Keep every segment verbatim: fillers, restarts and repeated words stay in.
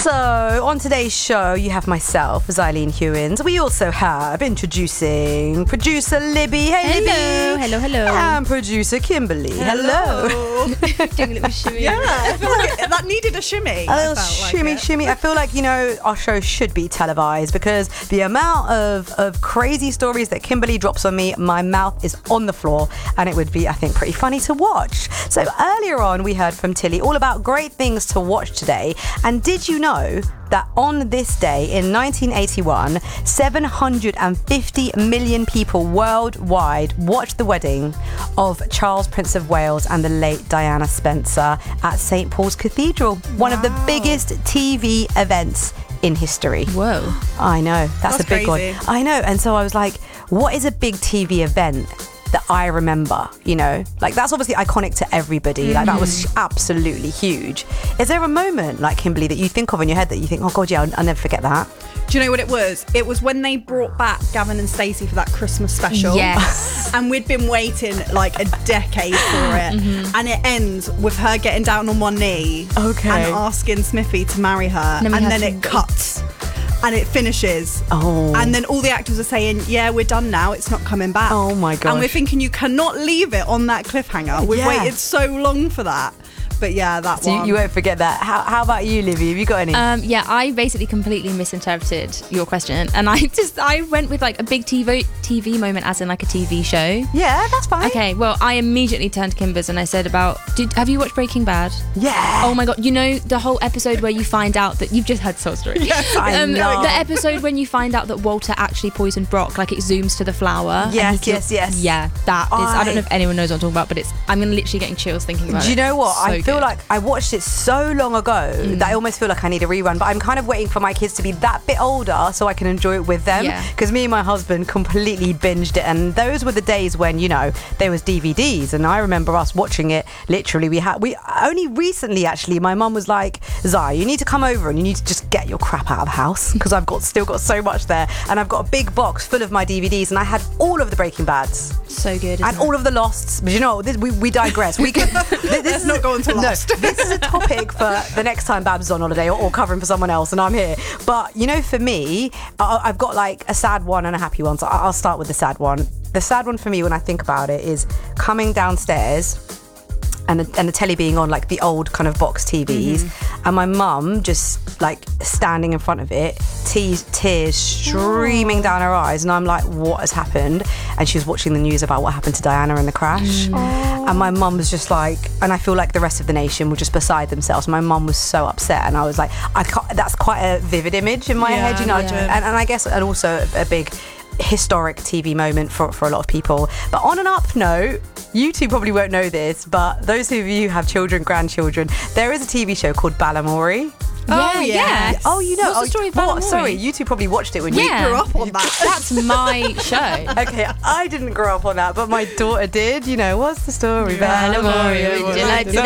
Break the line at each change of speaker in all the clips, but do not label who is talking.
So, on today's show, you have myself, Zylene Hewins. We also have introducing producer Libby. Hey,
hello,
Libby.
hello, hello.
And producer Kimberly. Hello.
hello. Doing a little shimmy.
Yeah, I feel like it, that needed a shimmy.
A little shimmy, like shimmy. I feel like, you know, our show should be televised because the amount of, of crazy stories that Kimberly drops on me, my mouth is on the floor, and it would be, I think, pretty funny to watch. So, earlier on, we heard from Tilly all about great things to watch today. And did you know that on this day in nineteen eighty-one, seven hundred fifty million people worldwide watched the wedding of Charles, Prince of Wales and the late Diana Spencer at Saint Paul's Cathedral, one wow. of the biggest T V events in history.
Whoa.
I know, that's,
that's
a big
crazy.
one. I know, and so I was like, what is a big T V event that I remember, you know? Like, that's obviously iconic to everybody. Mm-hmm. Like, that was absolutely huge. Is there a moment, like, Kimberly, that you think of in your head that you think, oh, God, yeah, I'll, I'll never forget that?
Do you know what it was? It was when they brought back Gavin and Stacey for that Christmas special.
Yes.
And we'd been waiting like a decade for it. Mm-hmm. And it ends with her getting down on one knee
okay.
and asking Smithy to marry her.
And,
and then it cuts. And it finishes.
Oh.
And then all the actors are saying, yeah, we're done now. It's not coming back.
Oh, my gosh.
And we're thinking you cannot leave it on that cliffhanger. We've
yeah.
waited so long for that. But yeah, that
so
one.
You, you won't forget that. How, how about you, Livy? Have you got any?
Um, yeah, I basically completely misinterpreted your question. And I just, I went with like a big T V, T V moment as in like a T V show.
Yeah, that's fine.
Okay, well, I immediately turned to Kimbers and I said about, did, have you watched Breaking Bad?
Yeah.
Oh my God, you know the whole episode where you find out that, you've just heard Soul Story.
Yes, I
um,
know.
The episode when you find out that Walter actually poisoned Brock, like it zooms to the flower.
Yes, yes, yes.
Yeah, that is, I, I don't know
I-
if anyone knows what I'm talking about, but it's, I'm literally getting chills thinking about it.
Do you know what?
So
I feel
good.
like I watched it so long ago mm. that I almost feel like I need a rerun, but I'm kind of waiting for my kids to be that bit older so I can enjoy it with them, because
yeah.
me and my husband completely binged it, and those were the days when, you know, there was D V Ds, and I remember us watching it. Literally, we had we only recently actually my mum was like, Zai, you need to come over and you need to just get your crap out of the house, because I've got still got so much there, and I've got a big box full of my D V Ds, and I had all of the Breaking Bads.
So good,
and
it?
all of the Losts. But you know, this, we, we digress. We can. This, this is
not going to Lost.
No, this is a topic for the next time Babs is on holiday, or, or covering for someone else, and I'm here. But you know, for me, I, I've got like a sad one and a happy one. So I'll start with the sad one. The sad one for me, when I think about it, is coming downstairs and the, and the telly being on, like the old kind of box T Vs, mm-hmm. and my mum just like standing in front of it, tears, tears streaming down her eyes, and I'm like, what has happened? And she was watching the news about what happened to Diana in the crash, mm. and my mum was just like, and I feel like the rest of the nation were just beside themselves. My mum was so upset, and I was like, I can't, that's quite a vivid image in my
yeah,
head, you know,
yeah.
and, and I guess, and also a, a big historic T V moment for, for a lot of people. But on an up note, you two probably won't know this, but those of you who have children, grandchildren, there is a T V show called Balamory.
Oh, yeah.
Yes. Oh, you know.
What's the story of Balamory?
What? Sorry, you two probably watched it when
yeah.
you
grew up on that.
That's my show.
Okay, I didn't grow up on that, but my daughter did. You know, what's the story? Balamory,
would you like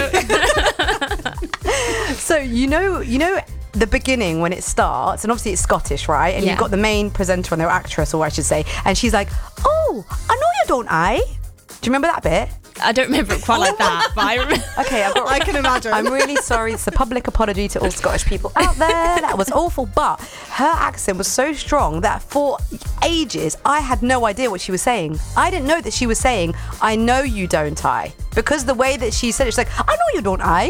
to know?
So, you know, you know, the beginning when it starts, and obviously it's Scottish, right? And
yeah.
you've got the main presenter and their actress, or I should say, and she's like, oh, I know you don't, I. Do you remember that bit?
I don't remember it quite like that, but I remember.
Okay, I've got,
I can imagine.
I'm really sorry. It's a public apology to all Scottish people out there. That was awful. But her accent was so strong that for ages, I had no idea what she was saying. I didn't know that she was saying, I know you don't, I. Because the way that she said it, she's like, I know you don't, I.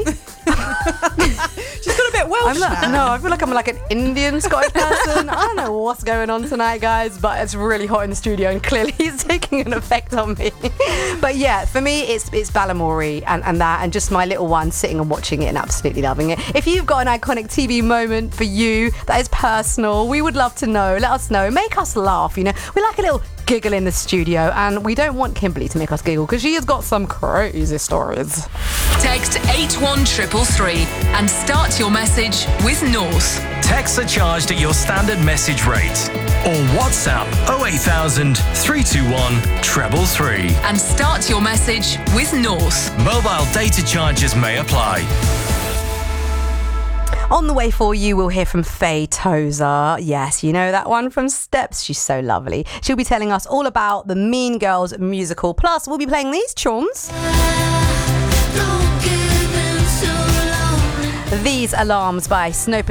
She's got a bit Welsh
I'm not,
now.
no, I feel like I'm like an Indian Scottish person. I don't know what's going on tonight, guys, but it's really hot in the studio, and clearly it's taking an effect on me. But yeah, for me, it's it's Balamory and, and that, and just my little one sitting and watching it and absolutely loving it. If you've got an iconic T V moment for you that is personal, we would love to know. Let us know. Make us laugh, you know. We like a little giggle in the studio, and we don't want Kimberly to make us giggle because she has got some crazy stories.
Text eight one three three three and start your message with North.
Texts are charged at your standard message rate. Or WhatsApp oh eight thousand, three two one, treble three.
And start your message with North.
Mobile data charges may apply.
On the way for you, we'll hear from Faye Tozer. Yes, you know that one from Steps. She's so lovely. She'll be telling us all about the Mean Girls musical. Plus, we'll be playing these tunes. These Alarms by Snow Patrol.